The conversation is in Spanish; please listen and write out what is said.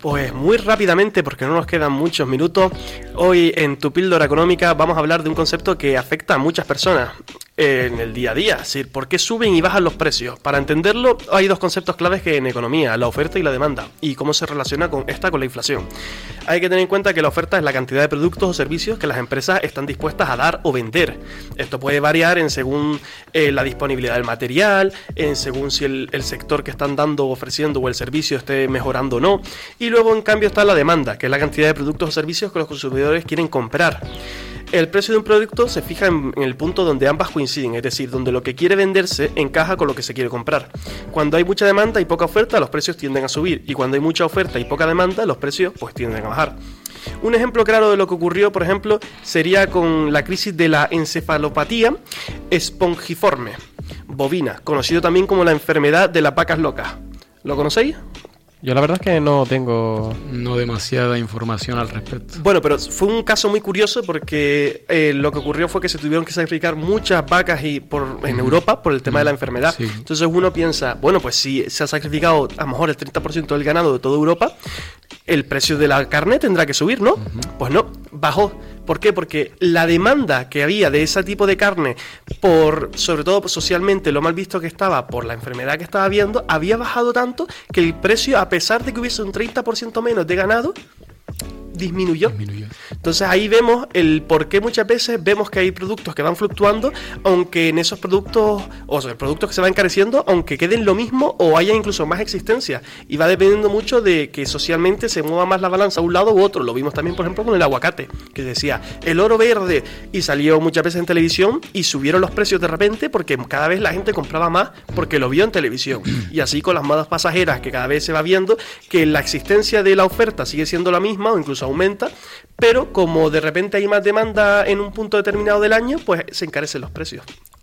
Pues muy rápidamente, porque no nos quedan muchos minutos, hoy en tu píldora económica vamos a hablar de un concepto que afecta a muchas personas en el día a día, es decir, por qué suben y bajan los precios. Para entenderlo hay dos conceptos claves que en economía, la oferta y la demanda, y cómo se relaciona con la inflación. Hay que tener en cuenta que la oferta es la cantidad de productos o servicios que las empresas están dispuestas a dar o vender. Esto puede variar en según la disponibilidad del material, en según si el sector que están dando o ofreciendo o el servicio esté mejorando o no. Y luego en cambio está la demanda, que es la cantidad de productos o servicios que los consumidores quieren comprar. El precio de un producto se fija en el punto donde ambas coinciden, es decir, donde lo que quiere venderse encaja con lo que se quiere comprar. Cuando hay mucha demanda y poca oferta, los precios tienden a subir, y cuando hay mucha oferta y poca demanda, los precios pues tienden a bajar. Un ejemplo claro de lo que ocurrió, por ejemplo, sería con la crisis de la encefalopatía espongiforme bovina, conocido también como la enfermedad de las vacas locas. ¿Lo conocéis? Yo la verdad es que no tengo... No demasiada información al respecto. Bueno, pero fue un caso muy curioso porque lo que ocurrió fue que se tuvieron que sacrificar muchas vacas en Europa por el tema de la enfermedad. Sí. Entonces uno piensa, bueno, pues si se ha sacrificado a lo mejor el 30% del ganado de toda Europa, el precio de la carne tendrá que subir, ¿no? Pues no, bajó. ¿Por qué? Porque la demanda que había de ese tipo de carne, sobre todo socialmente, lo mal visto que estaba por la enfermedad que estaba habiendo, había bajado tanto que el precio, a pesar de que hubiese un 30% menos de ganado, disminuyó. Entonces ahí vemos el por qué muchas veces vemos que hay productos que van fluctuando, aunque en esos productos, o sea, productos que se van encareciendo, aunque queden lo mismo o haya incluso más existencia. Y va dependiendo mucho de que socialmente se mueva más la balanza a un lado u otro. Lo vimos también, por ejemplo, con el aguacate, que decía el oro verde, y salió muchas veces en televisión y subieron los precios de repente porque cada vez la gente compraba más porque lo vio en televisión. Y así con las modas pasajeras, que cada vez se va viendo que la existencia de la oferta sigue siendo la misma o incluso aumenta, pero como de repente hay más demanda en un punto determinado del año, pues se encarecen los precios.